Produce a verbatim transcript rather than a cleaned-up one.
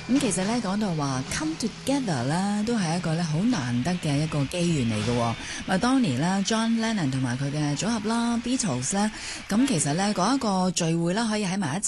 咁其實咧講到話 come together 啦，都係一個咧好難得嘅一個機緣嚟嘅。咪當年啦 John Lennon 同埋佢嘅組合啦 Beatles 咧，咁其實咧嗰一個聚會啦，可以喺埋一齊。